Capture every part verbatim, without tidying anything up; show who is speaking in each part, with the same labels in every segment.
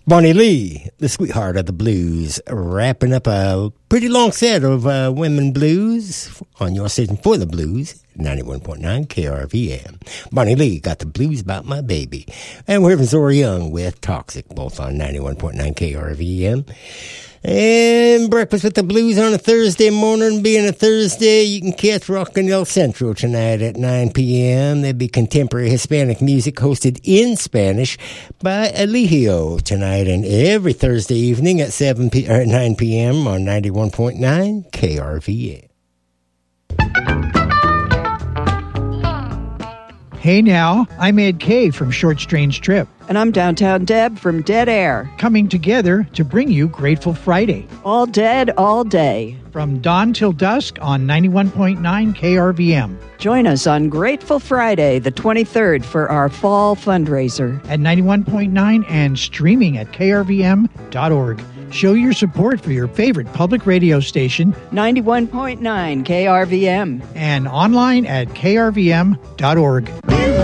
Speaker 1: Bonnie Lee, the sweetheart of the blues, wrapping up a pretty long set of uh, women blues on your station for the blues, ninety-one point nine K R V M. Bonnie Lee got the blues about my baby. And we're having Zora Young with Toxic, both on ninety-one point nine K R V M. And Breakfast with the Blues on a Thursday morning. Being a Thursday, you can catch Rockin' El Centro tonight at nine p.m. There'll be contemporary Hispanic music hosted in Spanish by Eligio tonight and every Thursday evening at seven p- or nine p.m. on ninety-one point nine K R V M.
Speaker 2: Hey now, I'm Ed Kay from Short Strange Trip.
Speaker 3: And I'm Downtown Deb from Dead Air.
Speaker 2: Coming together to bring you Grateful Friday.
Speaker 3: All dead, all day.
Speaker 2: From dawn till dusk on ninety-one point nine K R V M.
Speaker 3: Join us on Grateful Friday, the twenty-third, for our fall fundraiser.
Speaker 2: At ninety-one point nine and streaming at K R V M dot org. Show your support for your favorite public radio station.
Speaker 3: ninety-one point nine K R V M.
Speaker 2: And online at K R V M dot org.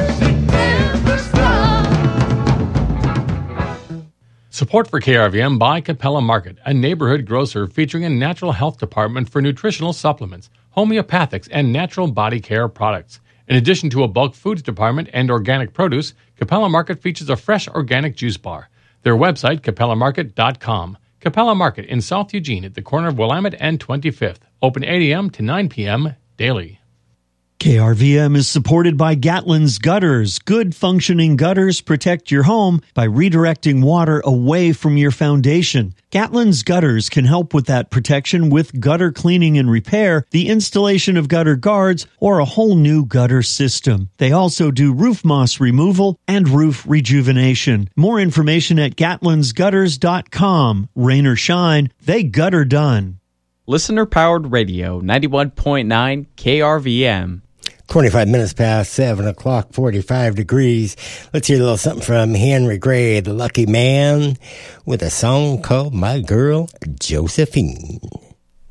Speaker 4: Support for K R V M by Capella Market, a neighborhood grocer featuring a natural health department for nutritional supplements, homeopathics, and natural body care products. In addition to a bulk foods department and organic produce, Capella Market features a fresh organic juice bar. Their website, capella market dot com. Capella Market in South Eugene at the corner of Willamette and twenty-fifth. Open eight a.m. to nine p.m. daily.
Speaker 5: K R V M is supported by Gatlin's Gutters. Good functioning gutters protect your home by redirecting water away from your foundation. Gatlin's Gutters can help with that protection with gutter cleaning and repair, the installation of gutter guards, or a whole new gutter system. They also do roof moss removal and roof rejuvenation. More information at gatlins gutters dot com. Rain or shine, they gutter done.
Speaker 6: Listener-powered radio, ninety-one point nine K R V M.
Speaker 1: twenty-five minutes past seven o'clock, forty-five degrees. Let's hear a little something from Henry Gray, the Lucky Man, with a song called My Girl, Josephine.